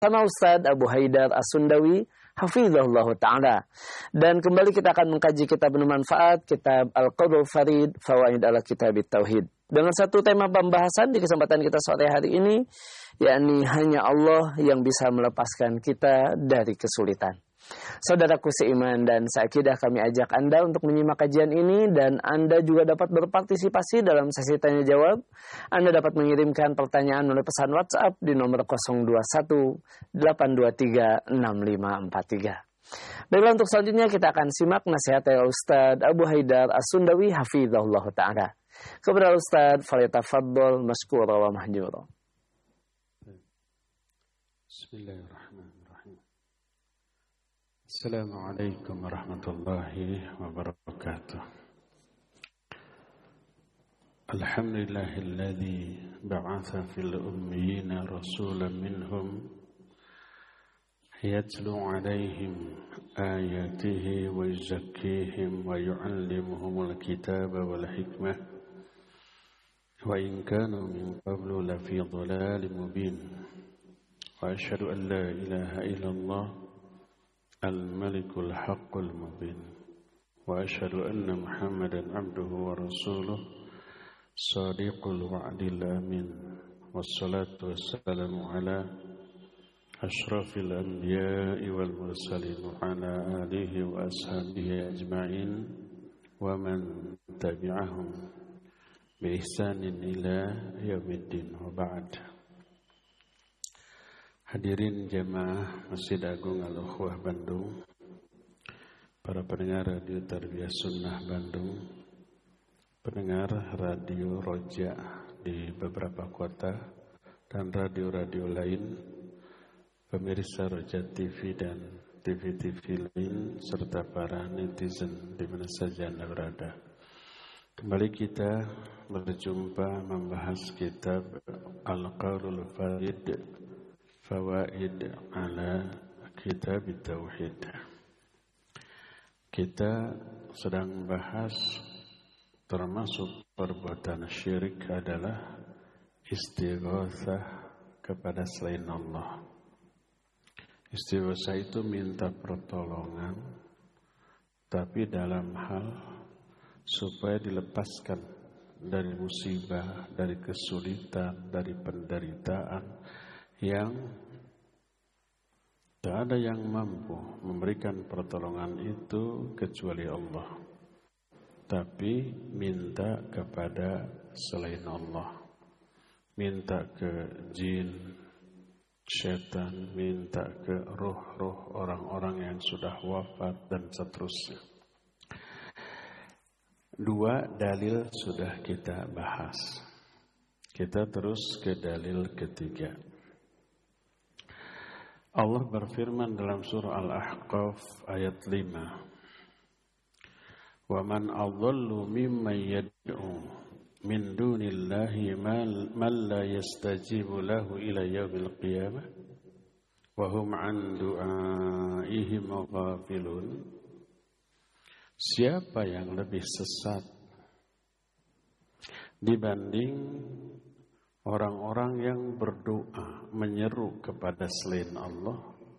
sama Ustaz Abu Haidar As-Sundawi hafizahullah ta'ala. Dan kembali kita akan mengkaji kitab bermanfaat, kitab Al-Qaulul Farid, Fawaid ala Kitab Tauhid. Dengan satu tema pembahasan di kesempatan kita sore hari ini, yakni hanya Allah yang bisa melepaskan kita dari kesulitan. Saudaraku seiman dan seakidah, kami ajak Anda untuk menyimak kajian ini, dan Anda juga dapat berpartisipasi dalam sesi tanya jawab. Anda dapat mengirimkan pertanyaan melalui pesan WhatsApp di nomor 021 823 6543. Baiklah, untuk selanjutnya kita akan simak nasihat dari Ustaz Abu Haidar As-Sundawi hafizahullah ta'ala. Kepada Ustaz, falyatafaddal maskura wa mahjura. Bismillahirrahmanirrahim. Assalamualaikum warahmatullahi wabarakatuh. Alhamdulillahilladzi ba'atha fil ummiyina rasulan minhum yatlu 'alaihim ayatihi wa yuzakkihim wa yu'allimuhumul kitaba wal hikmah wa in kanu min qablu lafi dhalalin mubin. Wa asyhadu an la ilaha illallah الملك الحق المبين وأشهد أن محمدا عبده ورسوله صادق الوعد الأمين والصلاة والسلام على أشرف الأنبياء والمرسلين وعلى آله وأصحابه أجمعين ومن تبعهم بإحسان إلى يوم الدين وبعد. Hadirin jamaah Masjid Agung Al-Ukhwah Bandung, para pendengar Radio Tarbiyah Sunnah Bandung, pendengar Radio Roja di beberapa kota dan radio-radio lain, pemirsa Roja TV dan TV-TV lain, serta para netizen di mana saja Anda berada. Kembali kita berjumpa membahas kitab Al-Qaulul Farid, Fawaid ala Kitab Tauhid. Kita sedang bahas termasuk perbuatan syirik adalah istighatsah kepada selain Allah. Istighatsah itu minta pertolongan, tapi dalam hal supaya dilepaskan dari musibah, dari kesulitan, dari penderitaan yang tak ada yang mampu memberikan pertolongan itu kecuali Allah, tapi minta kepada selain Allah, minta ke jin, syaitan, minta ke roh-roh orang-orang yang sudah wafat dan seterusnya. Dua dalil sudah kita bahas. Kita terus ke dalil ketiga. Allah berfirman dalam surah Al-Ahqaf ayat 5. Wa man adhallu mimman yad'u min dunillahi man la yastajibu lahu ila yaumil qiyamah wa hum 'an du'aihim ghafilun. Siapa yang lebih sesat dibanding orang-orang yang berdoa menyeru kepada selain Allah,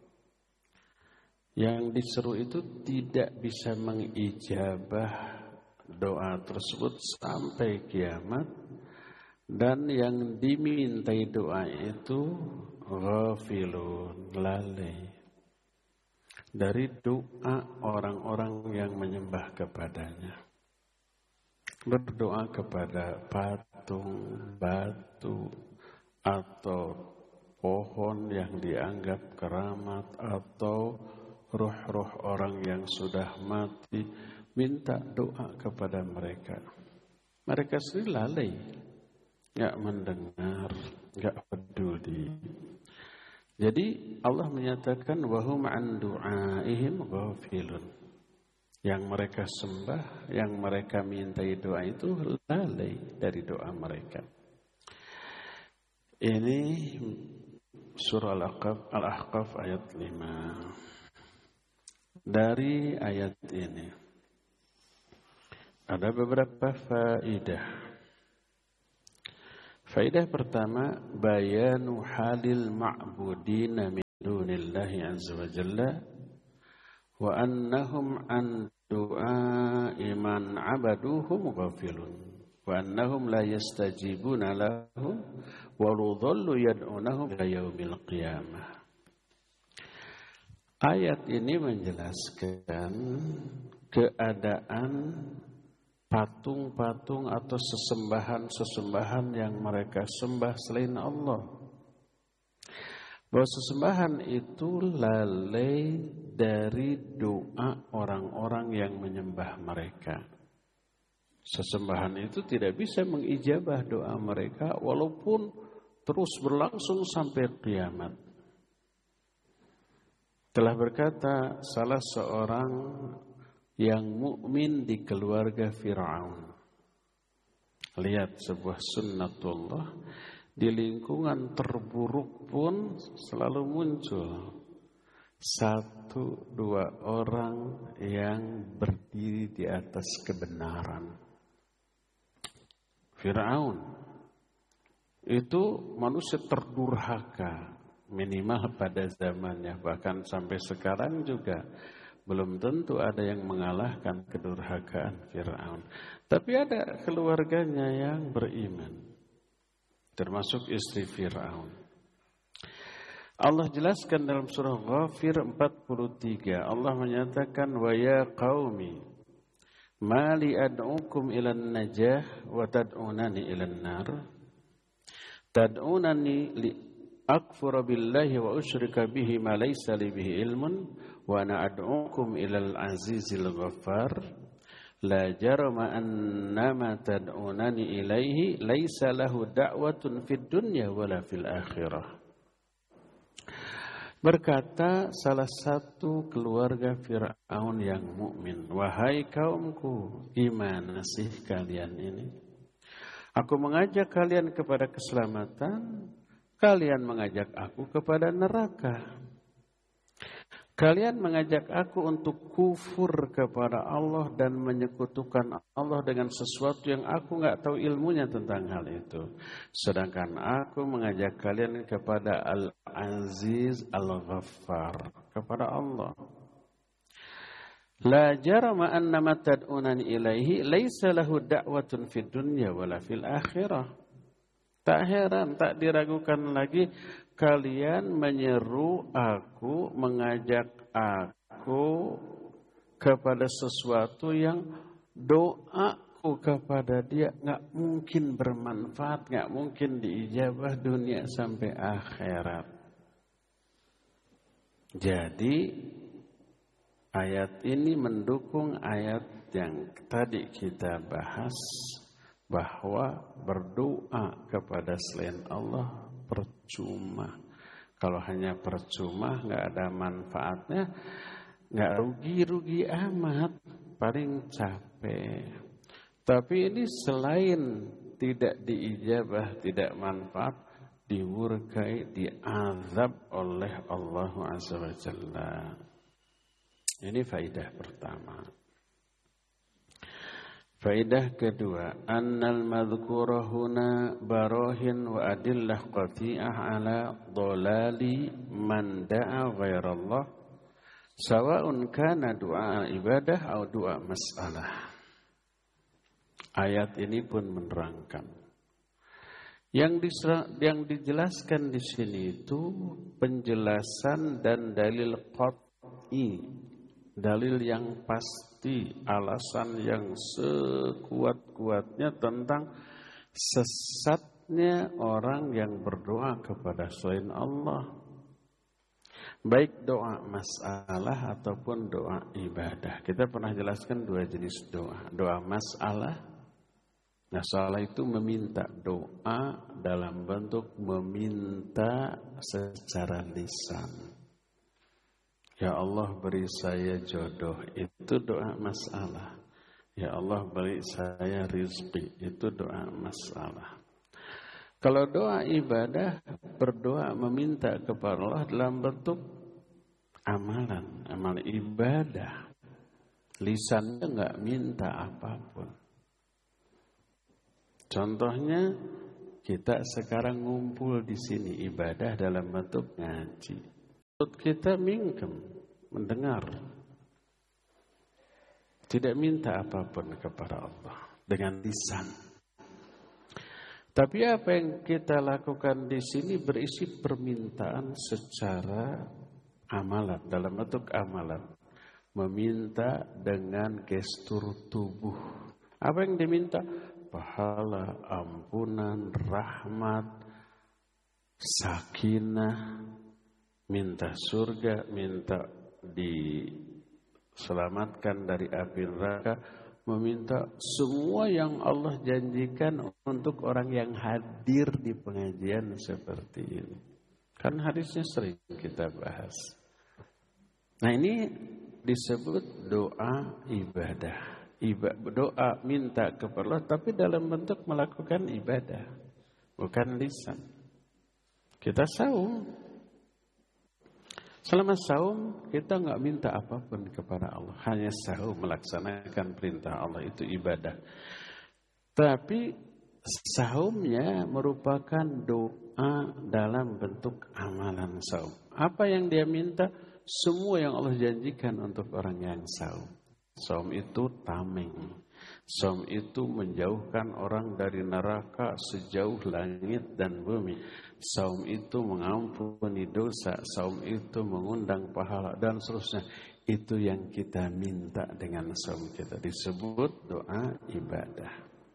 yang diseru itu tidak bisa mengijabah doa tersebut sampai kiamat, dan yang dimintai doa itu ghafilun, lalai dari doa orang-orang yang menyembah kepadanya. Berdoa kepada patung, batu, atau pohon yang dianggap keramat, atau roh-roh orang yang sudah mati, minta doa kepada mereka. Mereka sendiri lalai, gak mendengar, gak peduli. Jadi Allah menyatakan wahum an du'aihim ghafilun. Yang mereka sembah, yang mereka mintai doa itu lalai dari doa mereka. Ini surah Al-Ahqaf ayat 5. Dari ayat ini ada beberapa faidah. Faidah pertama, bayanu halil ma'budina min dunillahi azza wa jalla wa annahum an du'ai man 'abaduhum ghafilun wa annahum la yastajibuna lahum wa dhallu yad'unahum ila yaumil qiyamah. Ayat ini menjelaskan keadaan patung-patung atau sesembahan-sesembahan yang mereka sembah selain Allah. Bahwa sesembahan itu lalai dari doa orang-orang yang menyembah mereka. Sesembahan itu tidak bisa mengijabah doa mereka walaupun terus berlangsung sampai kiamat. Telah berkata salah seorang yang mukmin di keluarga Fir'aun. Lihat sebuah sunnatullah, di lingkungan terburuk pun selalu muncul 1-2 orang yang berdiri di atas kebenaran. Fir'aun itu manusia terdurhaka, minimal pada zamannya, bahkan sampai sekarang juga belum tentu ada yang mengalahkan kedurhakaan Fir'aun. Tapi ada keluarganya yang beriman, termasuk istri Fir'aun. Allah jelaskan dalam surah Ghafir 43, Allah menyatakan wa ya qaumi ma li ad'ukum ilan najah wa tad'unani ilan nar tad'unani li akfura billahi wa usyrika bihi ma laysa li bihi ilmun wa ana ad'ukum ilal azizil ghaffar la jarama annama tad'unani ilaihi laysa lahu da'watun fid dunya wala fil akhirah. Berkata salah satu keluarga Fir'aun yang mukmin, wahai kaumku, gimana sih kalian ini? Aku mengajak kalian kepada keselamatan, kalian mengajak aku kepada neraka. Kalian mengajak aku untuk kufur kepada Allah dan menyekutukan Allah dengan sesuatu yang aku nggak tahu ilmunya tentang hal itu. Sedangkan aku mengajak kalian kepada Al-Aziz Al-Ghaffar, kepada Allah. La jarama annama tad'unani ilaihi laisa lahu da'watun fid dunya wala fil akhirah. Tak heran, tak diragukan lagi kalian menyeru aku, mengajak aku kepada sesuatu yang doaku kepada dia nggak mungkin bermanfaat, nggak mungkin diijabah dunia sampai akhirat. Jadi ayat ini mendukung ayat yang tadi kita bahas, bahwa berdoa kepada selain Allah percuma. Kalau hanya percuma, nggak ada manfaatnya, nggak rugi-rugi amat, paling capek. Tapi ini selain tidak diijabah, tidak manfaat, dimurkai, diazab oleh Allah Azza wa Jalla. Ini faidah pertama. Faidah kedua, annal madhkura huna barahin wa adillah qati'ah ala dhalali man da'a ghairallah sawa'un kana du'a ibadah atau du'a mas'alah. Ayat ini pun menerangkan. Yang dijelaskan di sini itu penjelasan dan dalil qat'i, dalil yang pasti, alasan yang sekuat-kuatnya tentang sesatnya orang yang berdoa kepada selain Allah. Baik doa masalah ataupun doa ibadah. Kita pernah jelaskan 2 jenis doa. Doa masalah. Masalah itu meminta, doa dalam bentuk meminta secara lisan. Ya Allah beri saya jodoh, itu doa masalah. Ya Allah beri saya rizki, itu doa masalah. Kalau doa ibadah, berdoa meminta kepada Allah dalam bentuk amalan, amal ibadah. Lisannya enggak minta apapun. Contohnya kita sekarang ngumpul di sini ibadah dalam bentuk ngaji. kita minkum, mendengar. Tidak minta apapun kepada Allah dengan lisan. Tapi apa yang kita lakukan di sini berisi permintaan secara amalan, dalam bentuk amalan. Meminta dengan gestur tubuh. Apa yang diminta? Pahala, ampunan, rahmat, sakinah, minta surga, minta diselamatkan dari api neraka, meminta semua yang Allah janjikan untuk orang yang hadir di pengajian seperti ini. Kan hadisnya sering kita bahas. Nah, ini disebut doa ibadah. Doa minta kepada Allah tapi dalam bentuk melakukan ibadah, bukan lisan. Kita saum. Selama saum kita enggak minta apapun kepada Allah, hanya saum, melaksanakan perintah Allah, itu ibadah. Tapi saumnya merupakan doa dalam bentuk amalan saum. Apa yang dia minta? Semua yang Allah janjikan untuk orang yang saum. Saum itu tameng. Saum itu menjauhkan orang dari neraka sejauh langit dan bumi. Saum itu mengampuni dosa. Saum itu mengundang pahala dan seterusnya. Itu yang kita minta dengan saum kita. Disebut doa ibadah.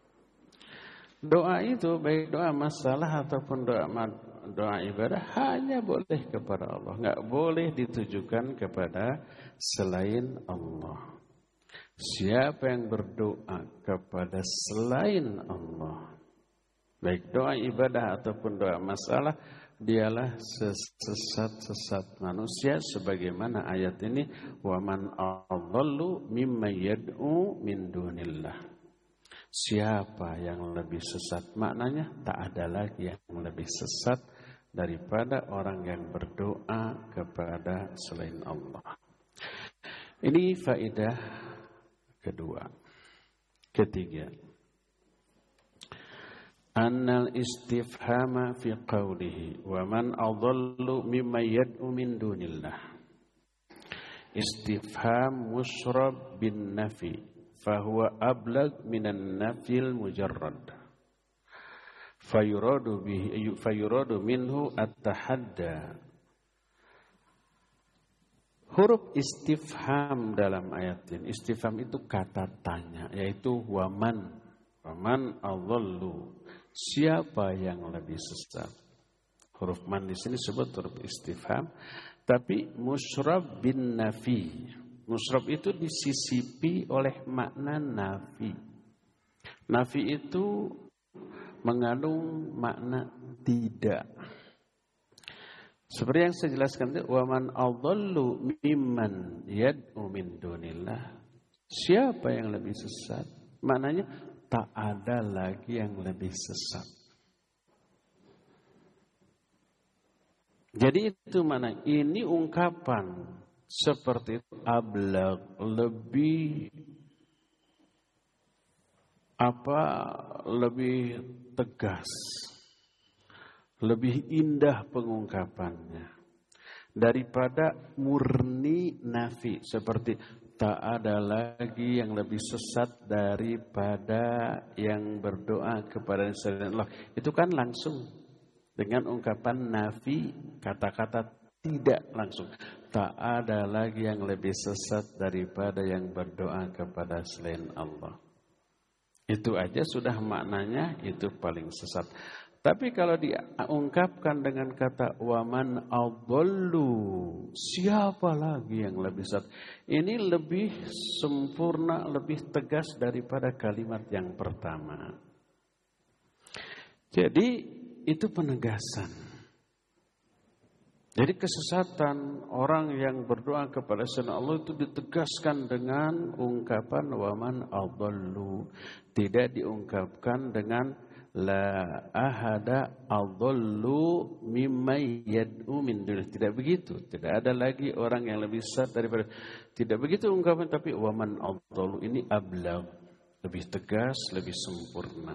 Doa itu baik doa masalah ataupun doa ibadah hanya boleh kepada Allah. Enggak boleh ditujukan kepada selain Allah. Siapa yang berdoa kepada selain Allah, baik doa ibadah ataupun doa masalah, dialah sesat manusia, sebagaimana ayat ini, wa man adallu mimman yad'u min dunillah. Siapa yang lebih sesat? Maknanya tak ada lagi yang lebih sesat daripada orang yang berdoa kepada selain Allah. Ini faedah kedua. Ketiga, annal istifhama fi qawlihi wa man adallu mimman yad'u min dunillah. Istifham musyrab bin nafi fahuwa ablag minan nafil mujarrad. Fayuradu minhu at-tahadda. Huruf istifham dalam ayat ini, istifham itu kata tanya, yaitu waman adallu, siapa yang lebih sesat. Huruf man di sini disebut huruf istifham, tapi musyrab bin nafi. Musyrab itu disisipi oleh makna nafi. Nafi itu mengandung makna tidak. Seperti yang saya jelaskan itu, wa man adallu mimman yad'u min dunillah. Siapa yang lebih sesat? Maknanya tak ada lagi yang lebih sesat. Jadi itu mana? Ini ungkapan seperti itu ablag, lebih tegas, lebih indah pengungkapannya daripada murni nafi, seperti tak ada lagi yang lebih sesat daripada yang berdoa kepada selain Allah. Itu kan langsung dengan ungkapan nafi, kata-kata tidak langsung. Tak ada lagi yang lebih sesat daripada yang berdoa kepada selain Allah. Itu aja sudah maknanya itu paling sesat. Tapi kalau diungkapkan dengan kata waman adallu, siapa lagi yang lebih sesat? Ini lebih sempurna, lebih tegas daripada kalimat yang pertama. Jadi itu penegasan. Jadi kesesatan orang yang berdoa kepada selain Allah itu ditegaskan dengan ungkapan waman adallu. Tidak diungkapkan dengan la ahada adallu mimman yad'u min dunillah. Tidak begitu. Tidak ada lagi orang yang lebih sesat daripada. Tidak begitu ungkapan, tapi waman adallu ini ablag, lebih tegas, lebih sempurna.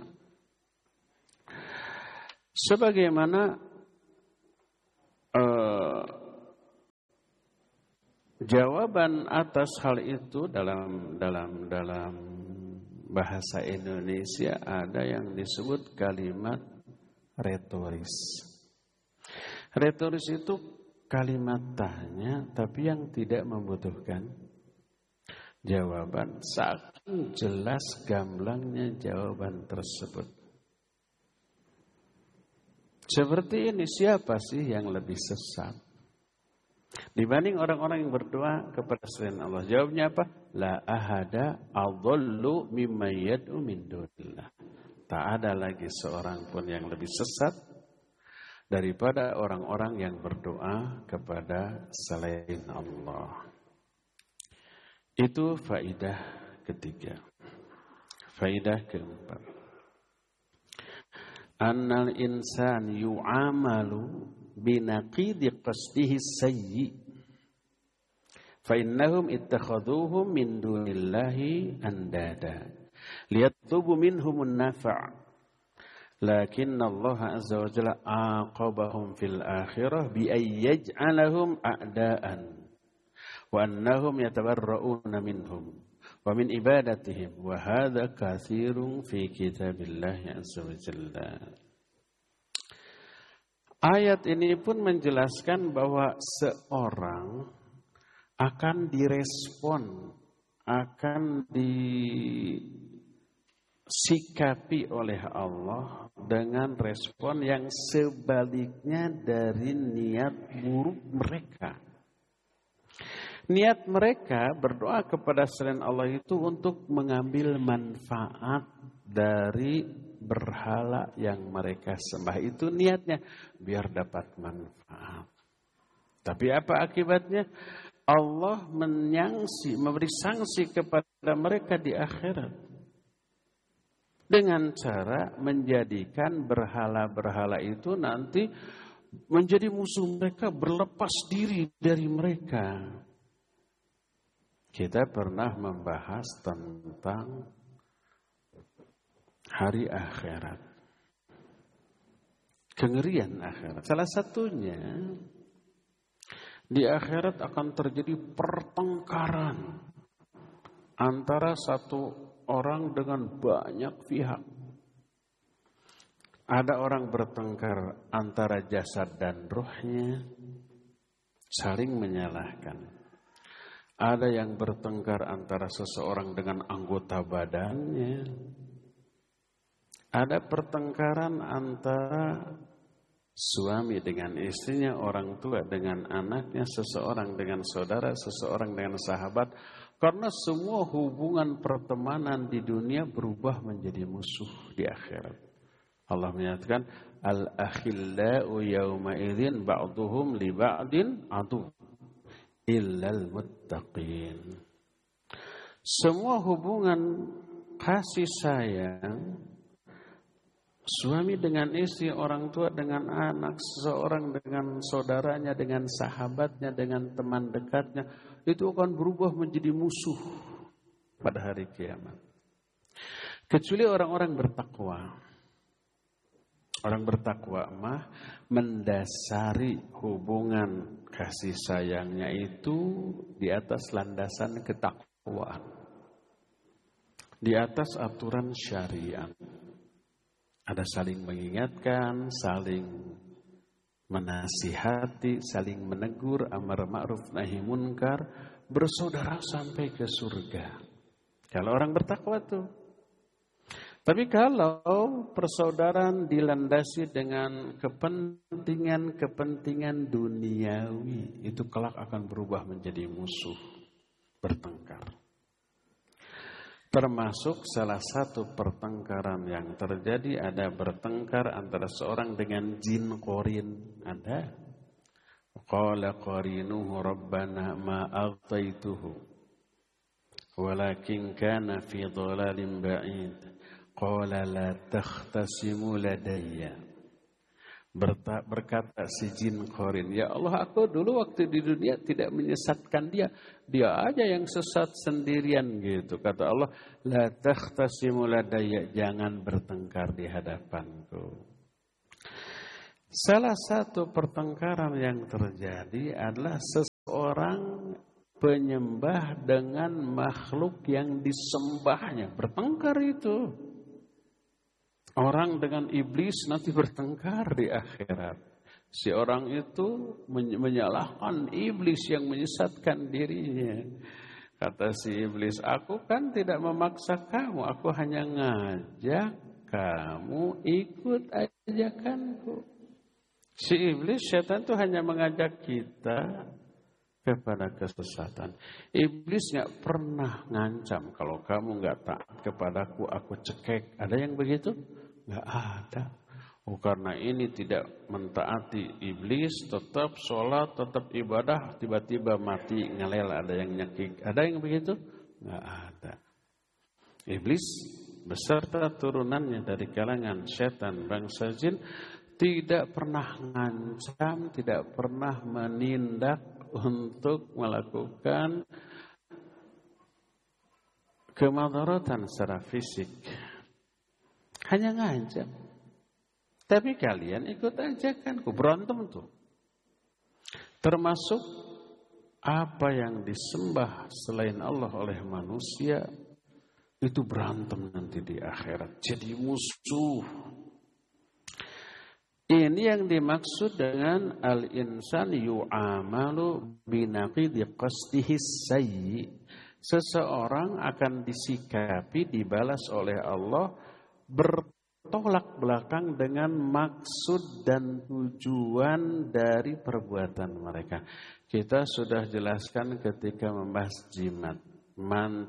Sebagaimana Jawaban atas hal itu dalam bahasa Indonesia ada yang disebut kalimat retoris. Retoris itu kalimat tanya tapi yang tidak membutuhkan jawaban. Saking jelas gamblangnya jawaban tersebut. Seperti ini, siapa sih yang lebih sesat dibanding orang-orang yang berdoa kepada selain Allah? Jawabnya apa? La ahada adallu mimma yad'u min dunillah. Tak ada lagi seorang pun yang lebih sesat daripada orang-orang yang berdoa kepada selain Allah. Itu faidah ketiga. Faidah keempat. Annal insan yu'amalu binaqidi qasdihi sayyi fa innahum ittakhaduhum min dunillahi andada liyatlubu minhumun nafa' lakin Allah azza wa jalla aqabahum fil akhirah bi ay yaj'alahum a'daan wa annahum yatabarra'una minhum wa min ibadatihim wa hadha katsirun fi kitabillahi azza wa jalla. Ayat ini pun menjelaskan bahwa seorang akan direspon, akan disikapi oleh Allah dengan respon yang sebaliknya dari niat buruk mereka. Niat mereka berdoa kepada selain Allah itu untuk mengambil manfaat dari berhala yang mereka sembah. Itu niatnya biar dapat manfaat. Tapi apa akibatnya? Allah memberi sanksi kepada mereka di akhirat dengan cara menjadikan berhala-berhala itu nanti menjadi musuh mereka, berlepas diri dari mereka. Kita pernah membahas tentang hari akhirat, kengerian akhirat. Salah satunya di akhirat akan terjadi pertengkaran antara satu orang dengan banyak pihak. Ada orang bertengkar antara jasad dan ruhnya, saling menyalahkan. Ada yang bertengkar antara seseorang dengan anggota badannya. Ada pertengkaran antara suami dengan istrinya, orang tua dengan anaknya, seseorang dengan saudara, seseorang dengan sahabat. Karena semua hubungan pertemanan di dunia berubah menjadi musuh di akhirat. Allah menyatakan, al-akhillau yawma idzin ba'duhum li ba'din adu illal muttaqin. Semua hubungan kasih sayang, suami dengan istri, orang tua dengan anak, seseorang dengan saudaranya, dengan sahabatnya, dengan teman dekatnya, itu akan berubah menjadi musuh pada hari kiamat. Kecuali orang-orang bertakwa. Orang bertakwa mah mendasari hubungan kasih sayangnya itu di atas landasan ketakwaan, di atas aturan syariat. Ada saling mengingatkan, saling menasihati, saling menegur, amar ma'ruf nahi munkar, bersaudara sampai ke surga. Kalau orang bertakwa tuh. Tapi kalau persaudaraan dilandasi dengan kepentingan duniawi, itu kelak akan berubah menjadi musuh, bertengkar. Termasuk salah satu pertengkaran yang terjadi, ada bertengkar antara seorang dengan jin qarin. Ada. Qala qarinuhu rabbana ma aghtaytuhu walakin kana fi dhalalin ba'id. Qala la takhtasimu ladayya. Berkata si jin qarin, ya Allah, aku dulu waktu di dunia tidak menyesatkan dia. Dia aja yang sesat sendirian gitu. Kata Allah, la takhtasimu ladayya, jangan bertengkar di hadapanku. Salah satu pertengkaran yang terjadi adalah seseorang penyembah dengan makhluk yang disembahnya. Bertengkar itu. Orang dengan iblis nanti bertengkar di akhirat. Si orang itu menyalahkan iblis yang menyesatkan dirinya. Kata si iblis, aku kan tidak memaksa kamu, aku hanya ngajak kamu ikut ajakanku. Si iblis, setan itu hanya mengajak kita kepada kesesatan. Iblis gak pernah ngancam, kalau kamu gak taat kepadaku, aku cekek. Ada yang begitu? Gak ada. Oh, karena ini tidak mentaati iblis, tetap sholat, tetap ibadah, tiba-tiba mati ngelel, ada yang nyekik. Ada yang begitu? Nggak ada. Iblis beserta turunannya dari kalangan setan bangsa jin tidak pernah ngancam, tidak pernah menindak untuk melakukan kemadaratan secara fisik. Hanya ngancam. Tapi kalian ikut ajakanku, berantem tuh. Termasuk apa yang disembah selain Allah oleh manusia, itu berantem nanti di akhirat. Jadi musuh. Ini yang dimaksud dengan al-insan yu'amalu binaqidi qasdihi sayyi. Seseorang akan disikapi, dibalas oleh Allah tolak belakang dengan maksud dan tujuan dari perbuatan mereka. Kita sudah jelaskan ketika membahas jimat. Man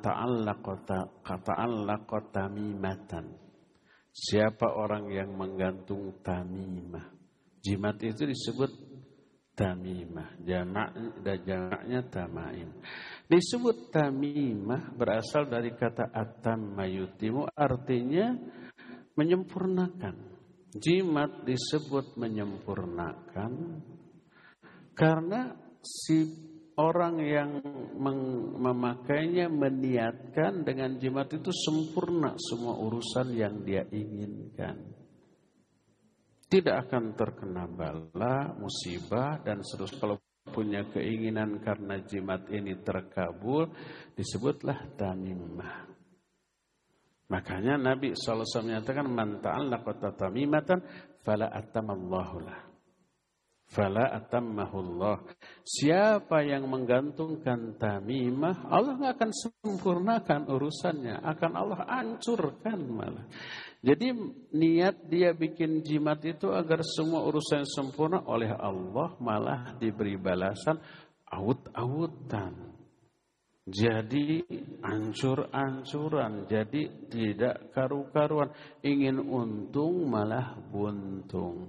ta'allaqa tamimatan. Siapa orang yang menggantung tamimah. Jimat itu disebut tamimah. Jamaknya tamaim. Disebut tamimah berasal dari kata atamma yutimu, artinya menyempurnakan. Jimat disebut menyempurnakan karena si orang yang memakainya meniatkan dengan jimat itu sempurna semua urusan yang dia inginkan. Tidak akan terkena bala, musibah dan seterusnya. Kalau punya keinginan karena jimat ini terkabul, disebutlah tamimah. Makanya Nabi SAW menyatakan man ta'allaqa tamimatan fala atamallahu lah. Fala atammahullah. Siapa yang menggantungkan tamimah, Allah enggak akan sempurnakan urusannya, akan Allah hancurkan malah. Jadi niat dia bikin jimat itu agar semua urusan sempurna, oleh Allah malah diberi balasan awut-awutan. Jadi ancur-ancuran, jadi tidak karu-karuan, ingin untung malah buntung.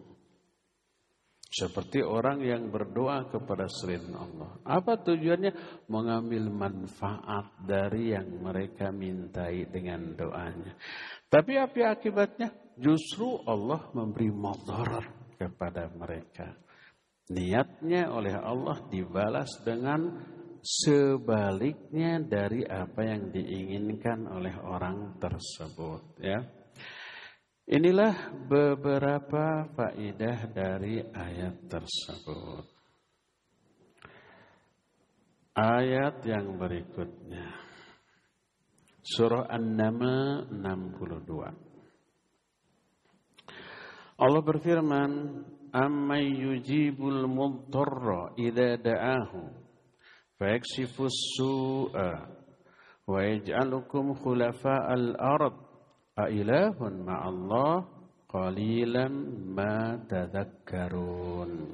Seperti orang yang berdoa kepada selain Allah. Apa tujuannya? Mengambil manfaat dari yang mereka mintai dengan doanya. Tapi apa akibatnya? Justru Allah memberi madarat kepada mereka. Niatnya oleh Allah dibalas dengan sebaliknya dari apa yang diinginkan oleh orang tersebut, ya. Inilah beberapa faedah dari ayat tersebut. Ayat yang berikutnya, surah An-Naml 62. Allah berfirman, "Amman yujibul mudtarra idza da'ahu fayaksifus su'a wa yaj'alukum khulafa'al ard a ilahun ma'allah qalilan ma tadhakkarun."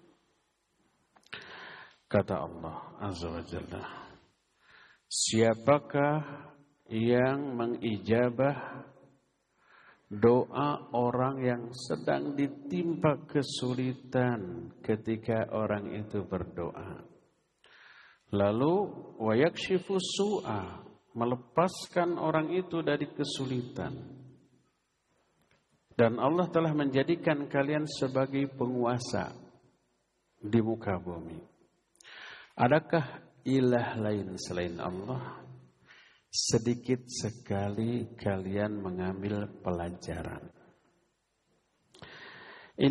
Kata Allah Azza wa Jalla, siapakah yang mengijabah doa orang yang sedang ditimpa kesulitan ketika orang itu berdoa? Lalu wayakshifu su'a, melepaskan orang itu dari kesulitan. Dan Allah telah menjadikan kalian sebagai penguasa di muka bumi. Adakah ilah lain selain Allah? Sedikit sekali kalian mengambil pelajaran.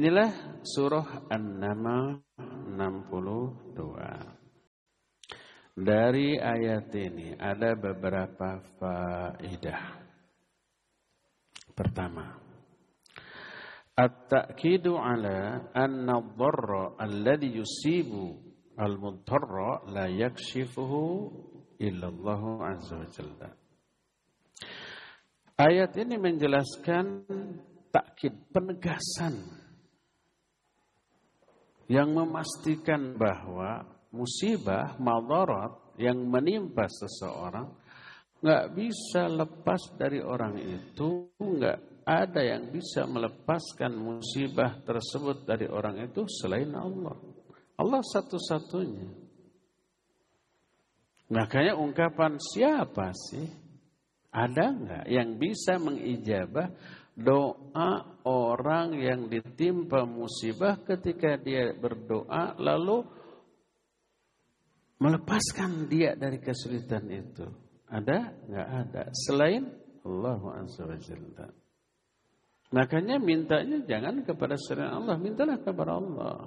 Inilah surah An-Naml 62. Dari ayat ini ada beberapa faedah. Pertama, at-ta'kidu ala anna ad-darra alladhi yusibu al-mudtarra la yakshifuhu illa Allah azza wa jalla. Ayat ini menjelaskan takkid, penegasan yang memastikan bahwa musibah, madarat yang menimpa seseorang nggak bisa lepas dari orang itu, nggak ada yang bisa melepaskan musibah tersebut dari orang itu selain Allah. Allah satu-satunya. Makanya ungkapan siapa sih? Ada nggak yang bisa mengijabah doa orang yang ditimpa musibah ketika dia berdoa lalu melepaskan dia dari kesulitan itu? Ada? Nggak ada. Selain Allah azza wa jalla. Makanya mintanya jangan kepada selain Allah, mintalah kepada Allah.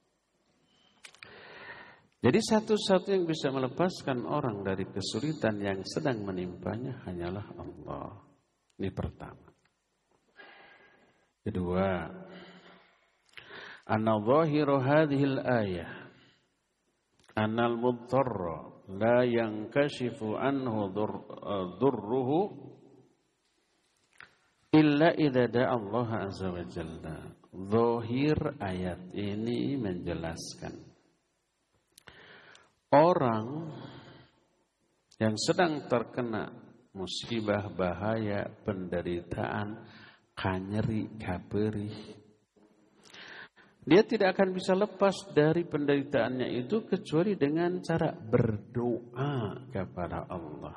Jadi satu-satu yang bisa melepaskan orang dari kesulitan yang sedang menimpanya hanyalah Allah. Ini pertama. Kedua, anna zahiru hadhil ayah anna al-mudtarra la yankashifu anhu durruhu illa idza da'a Allah azza wa jalla. Zahir ayat ini menjelaskan orang yang sedang terkena musibah, bahaya, penderitaan, kanyeri, kaperih, dia tidak akan bisa lepas dari penderitaannya itu kecuali dengan cara berdoa kepada Allah.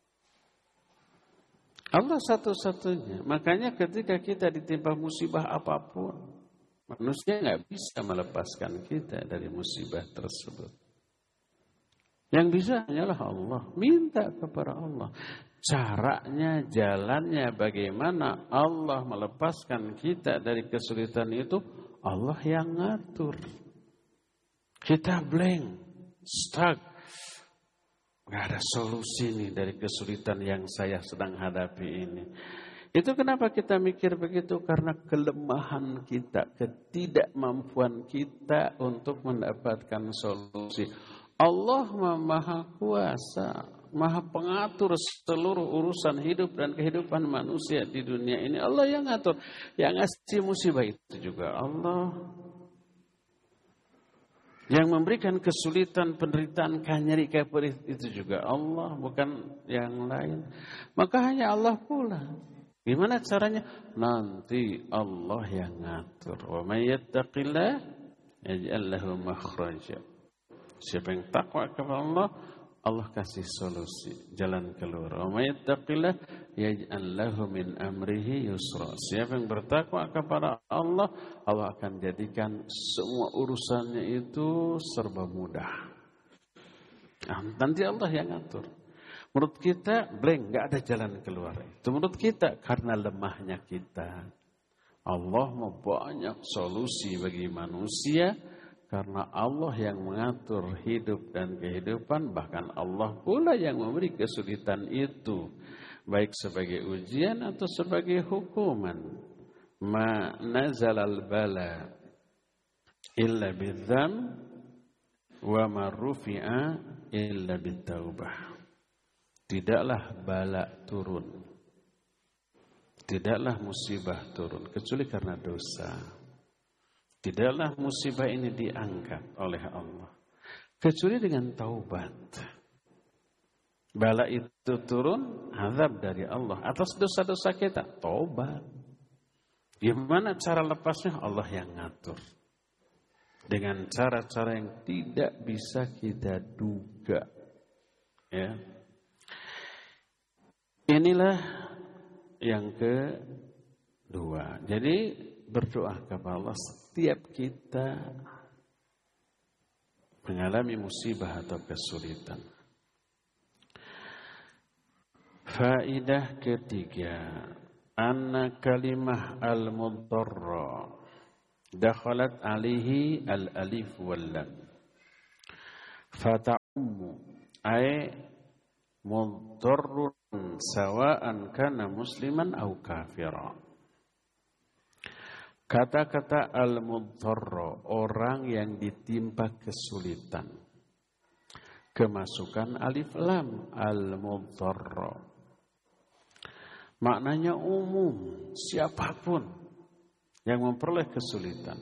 Allah satu-satunya. Makanya ketika kita ditimpa musibah apapun, manusia nggak bisa melepaskan kita dari musibah tersebut. Yang bisa hanyalah Allah. Minta kepada Allah. Caranya, jalannya, bagaimana Allah melepaskan kita dari kesulitan itu, Allah yang ngatur. Kita blank, stuck. Gak ada solusi nih dari kesulitan yang saya sedang hadapi ini. Itu kenapa kita mikir begitu? Karena kelemahan kita, ketidakmampuan kita untuk mendapatkan solusi. Allah Maha Kuasa, Maha Pengatur seluruh urusan hidup dan kehidupan manusia di dunia ini. Allah yang ngatur. Yang ngasih musibah itu juga Allah. Yang memberikan kesulitan, penderitaan, kanyeri, kaperih itu juga Allah, bukan yang lain. Maka hanya Allah pula. Gimana caranya? Nanti Allah yang ngatur. Wa may yattaqillah yaj'al lahu makhraja. Siapa yang takwa kepada Allah, Allah kasih solusi, jalan keluar. Wa may yattaqillah yaj'al lahu min amrihi yusra. Siapa yang bertakwa kepada Allah, Allah akan jadikan semua urusannya itu serba mudah. Nanti Allah yang ngatur. Menurut kita blank, enggak ada jalan keluar. Itu menurut kita karena lemahnya kita. Allah mau banyak solusi bagi manusia. Karena Allah yang mengatur hidup dan kehidupan, bahkan Allah pula yang memberi kesulitan itu, baik sebagai ujian atau sebagai hukuman. Ma nazalal bala illa bidzam wa ma rufi'a illa bitaubah. Tidaklah bala turun, tidaklah musibah turun kecuali karena dosa. Tidaklah musibah ini diangkat oleh Allah kecuali dengan taubat. Bala itu turun, azab dari Allah atas dosa-dosa kita, taubat. Gimana cara lepasnya? Allah yang ngatur. Dengan cara-cara yang tidak bisa kita duga. Ya. Inilah yang kedua. Jadi berdoa kepada Allah setiap kita mengalami musibah atau kesulitan. Faedah ketiga, anna kalimah al-mudarra dakhalat alaihi al-alif wal lam fata'ummu Ai mudharrun sawa'an kana musliman au kafira. Kata-kata al-mudharra, orang yang ditimpa kesulitan. Kemasukan alif lam, al-mudharra. Maknanya umum, siapapun yang memperoleh kesulitan.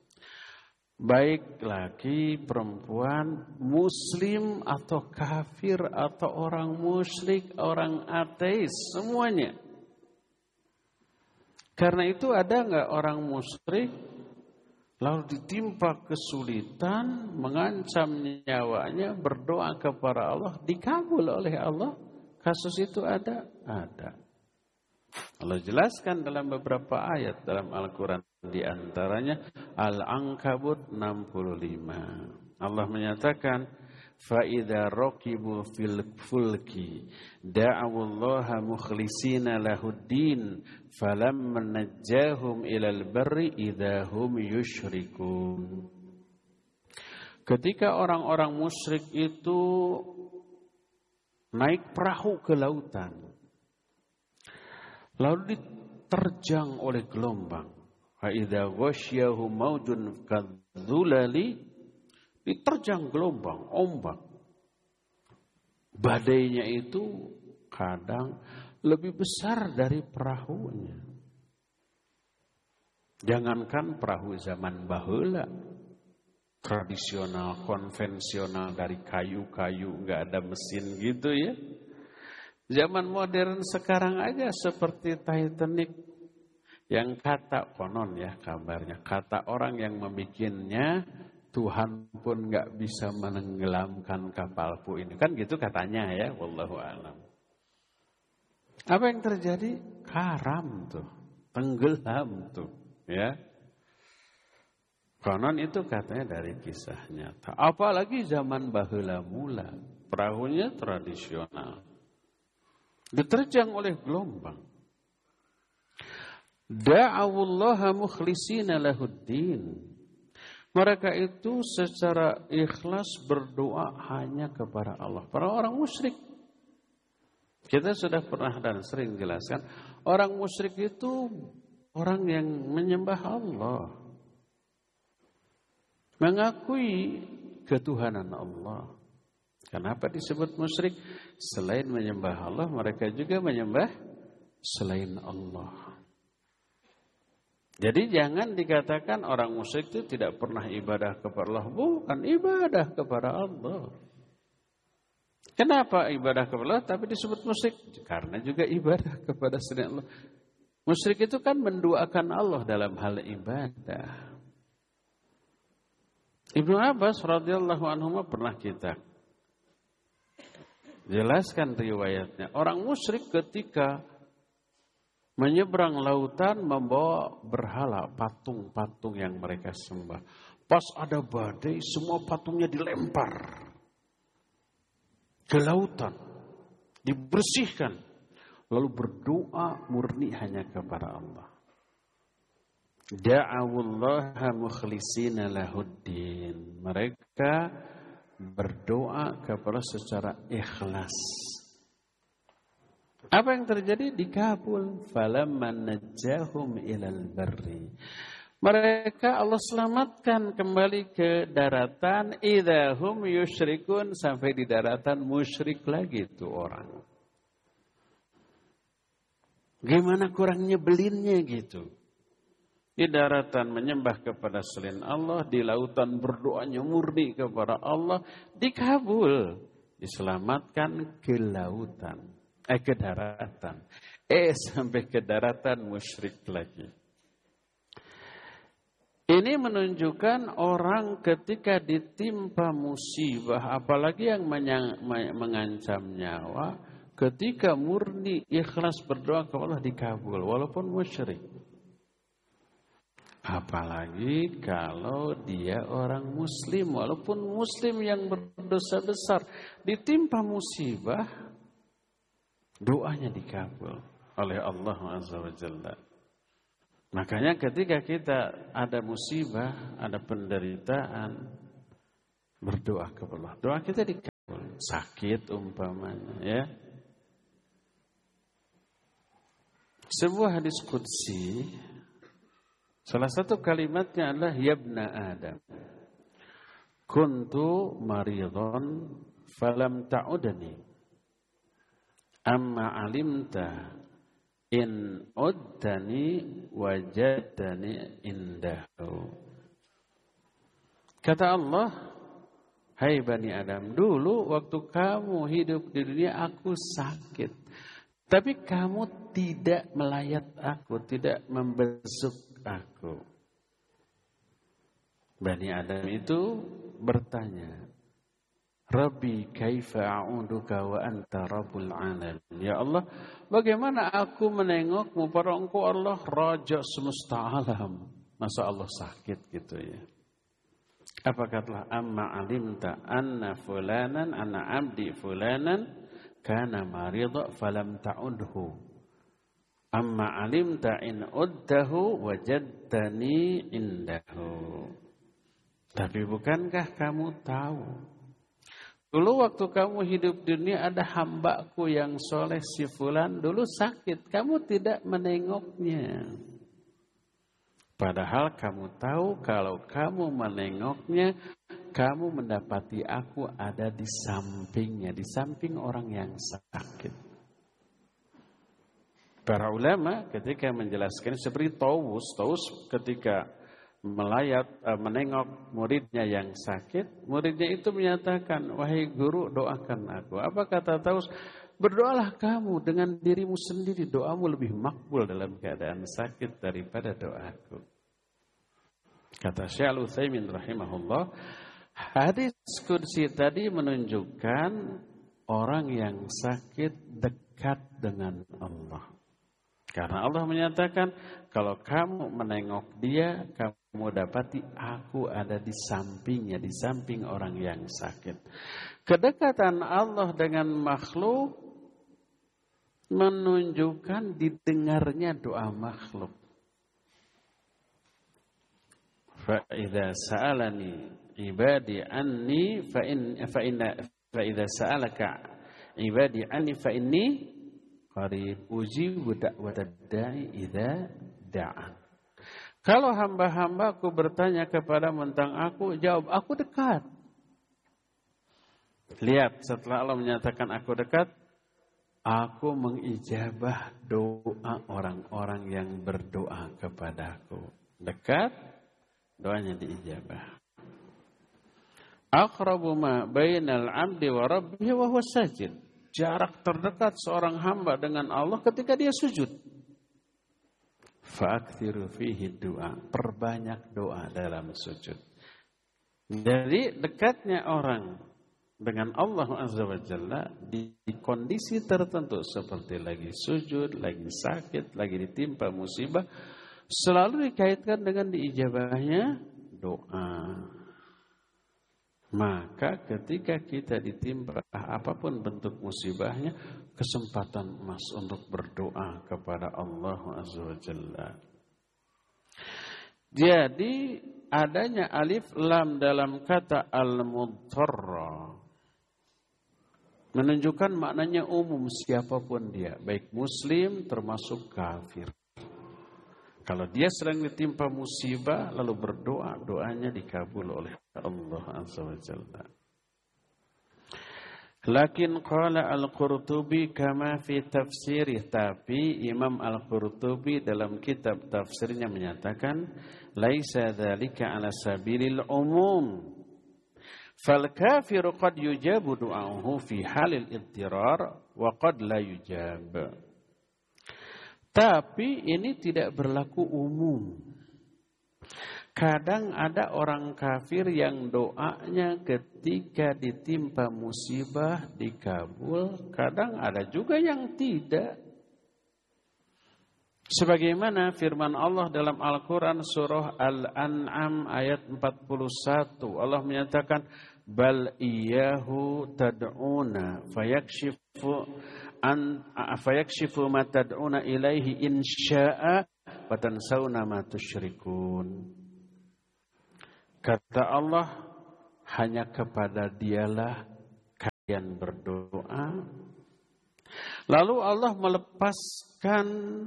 Baik laki, perempuan, muslim atau kafir atau orang musyrik, orang ateis, semuanya. Karena itu ada enggak orang musyrik lalu ditimpa kesulitan, mengancam nyawanya, berdoa kepada Allah, dikabul oleh Allah? Kasus itu ada? Ada. Allah jelaskan dalam beberapa ayat dalam Al-Quran, di antaranya Al-Ankabut 65. Allah menyatakan, فَإِذَا رَكِبُوا فِي الْفُلْكِ دَعَوُوا اللَّهَ مُخْلِصِينَ لَهُ الدِّينَ فَلَمَّا نَجَّاهُمْ إِلَى الْبَرِّ إِذَا هُمْ يُشْرِكُونَ. Ketika orang-orang musyrik itu naik perahu ke lautan, lalu diterjang oleh gelombang, فَإِذَا غَشِيَهُمْ مَوْجٌ كَالظُّلَلِ, diterjang gelombang, ombak. Badainya itu kadang lebih besar dari perahunya. Jangankan perahu zaman baheula, tradisional, konvensional dari kayu-kayu, nggak ada mesin gitu ya. Zaman modern sekarang aja seperti Titanic, yang kata konon ya kabarnya, kata orang yang membikinnya, Tuhan pun nggak bisa menenggelamkan kapalku ini, kan gitu katanya ya, wallahu a'lam. Apa yang terjadi? Karam tuh, tenggelam tuh, ya. Konon itu katanya dari kisah nyata. Apalagi zaman baheula mula, perahunya tradisional, diterjang oleh gelombang. Da'awullaha mukhlisina lahuddin. Mereka itu secara ikhlas berdoa hanya kepada Allah. Para orang musyrik, kita sudah pernah dan sering jelaskan, orang musyrik itu orang yang menyembah Allah, mengakui ketuhanan Allah. Kenapa disebut musyrik? Selain menyembah Allah, mereka juga menyembah selain Allah. Jadi jangan dikatakan orang musyrik itu tidak pernah ibadah kepada Allah. Bukan, ibadah kepada Allah. Kenapa ibadah kepada Allah tapi disebut musyrik? Karena juga ibadah kepada selain Allah. Musyrik itu kan menduakan Allah dalam hal ibadah. Ibnu Abbas radhiyallahu anhu pernah kita jelaskan riwayatnya. Orang musyrik ketika menyeberang lautan membawa berhala, patung-patung yang mereka sembah. Pas ada badai, semua patungnya dilempar ke lautan, dibersihkan, lalu berdoa murni hanya kepada Allah. Da'awullaha mukhlisina lahuddin. Mereka berdoa kepada secara ikhlas. Apa yang terjadi? Dikabul. Falamma najjahum ilal barri. Mereka Allah selamatkan kembali ke daratan. Idahum yusyrikun. Sampai di daratan musyrik lagi itu orang. Gimana kurang nyebelinnya gitu. Di daratan menyembah kepada selain Allah. Di lautan berdoanya murni kepada Allah. Dikabul. Diselamatkan ke lautan. Ke daratan. Sampai ke daratan musyrik lagi. Ini menunjukkan orang ketika ditimpa musibah, apalagi yang mengancam nyawa, ketika murni ikhlas berdoa kepada Allah dikabul, walaupun musyrik. Apalagi kalau dia orang muslim, walaupun muslim yang berdosa besar, ditimpa musibah, doanya dikabul oleh Allah Azza wa Jalla. Makanya ketika kita ada musibah, ada penderitaan, berdoa kepada Allah. Doa kita dikabul. sakit umpamanya, ya. Sebuah hadis qudsi, salah satu kalimatnya adalah yabna Adam, kuntu maridhan falam ta'udni, amma alimta in uddani wajadani indahu. Kata Allah, hai Bani Adam, dulu waktu kamu hidup di dunia aku sakit. Tapi kamu tidak melayat aku, tidak membesuk aku. Bani Adam itu bertanya, Rabbi kaifa a'uduka wa anta rabbul alamin. Ya Allah, bagaimana aku menengokmu pada Engkau Allah Raja semesta alam. Masa Allah sakit gitu ya. Apa kata amma alimta anna fulanan anna abdi fulanan kana maridha falam ta'udhu. Amma alimta in uddahu wajadtani indahu. Tapi bukankah kamu tahu, dulu waktu kamu hidup di dunia ada hambaku yang soleh si fulan dulu sakit, kamu tidak menengoknya. Padahal kamu tahu kalau kamu menengoknya, kamu mendapati aku ada di sampingnya, di samping orang yang sakit. Para ulama ketika menjelaskan seperti Taus ketika menengok muridnya yang sakit, muridnya itu menyatakan, wahai guru doakan aku. Apa kata Taus? Berdoalah kamu dengan dirimu sendiri, doamu lebih makbul dalam keadaan sakit daripada doaku. Kata Syekh Al-Utsaimin rahimahullah, hadis qudsi tadi menunjukkan orang yang sakit dekat dengan Allah. Karena Allah menyatakan, kalau kamu menengok dia, kamu dapati aku ada di sampingnya, di samping orang yang sakit. Kedekatan Allah dengan makhluk menunjukkan didengarnya doa makhluk. Fa idza sa'alani ibadi anni fa idza sa'alaka ibadi anni fa inni qarib ujibu da'watad da'i idza da'an. Kalau hamba-hambaku bertanya kepada tentang aku, jawab aku dekat. Lihat, setelah Allah menyatakan aku dekat, aku mengijabah doa orang-orang yang berdoa kepadaku. Dekat, doanya diijabah. Aqrabu ma bainal 'abdi wa rabbih wa huwa sajid. Jarak terdekat seorang hamba dengan Allah ketika dia sujud. Fa'aktsiru fihi du'a. Perbanyak doa dalam sujud. Jadi dekatnya orang dengan Allah Azza wa Jalla di kondisi tertentu seperti lagi sujud, lagi sakit, lagi ditimpa musibah, selalu dikaitkan dengan diijabahnya doa. Maka ketika kita ditimpa apapun bentuk musibahnya, kesempatan emas untuk berdoa kepada Allah Azza wa Jalla. Jadi adanya alif lam dalam kata al-mudtarra menunjukkan maknanya umum, siapapun dia, baik muslim termasuk kafir. Kalau dia sedang ditimpa musibah lalu berdoa, doanya dikabul oleh Allah Azza wa Jalla. Lakin qala Al-Qurtubi kama fi tafsirih, tapi Imam Al-Qurtubi dalam kitab tafsirnya menyatakan laisa dzalika ala sabilil umum. Fal kafiru qad yujabu du'ahu fi halil idtirar wa qad la yujab. Tapi ini tidak berlaku umum. Kadang ada orang kafir yang doanya ketika ditimpa musibah dikabul, kadang ada juga yang tidak. Sebagaimana firman Allah dalam Al-Quran surah Al-An'am ayat 41. Allah menyatakan, bal iyahu tad'una fayakshifu ma tad'una ilaihi insya'a wa tansawna ma tusyrikun. Kata Allah, hanya kepada dialah kalian berdoa, lalu Allah melepaskan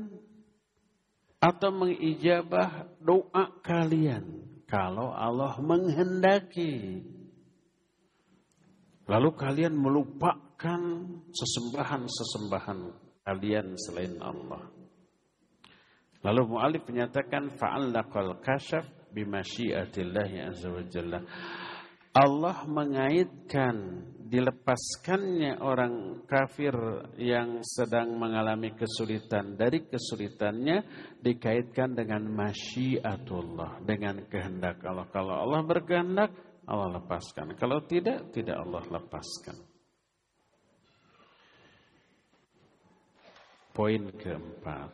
atau mengijabah doa kalian kalau Allah menghendaki. Lalu kalian melupakan sesembahan-sesembahan kalian selain Allah. Lalu mu'allif menyatakan fa'allaqal kasyaf bimasyiatillahi azza wa jalla. Allah mengaitkan dilepaskannya orang kafir yang sedang mengalami kesulitan dari kesulitannya dikaitkan dengan masyiatullah, dengan kehendak Allah. Kalau Allah berkehendak, Allah lepaskan. Kalau tidak, tidak Allah lepaskan. Poin keempat.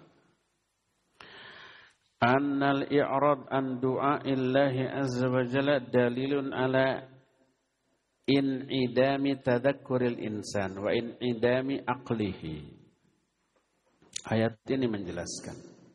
Annal i'rad an du'a'illahi azza wa jalla dalilun ala in'idami tadakkuril insan wa in'idami aqlihi. Ayat ini menjelaskan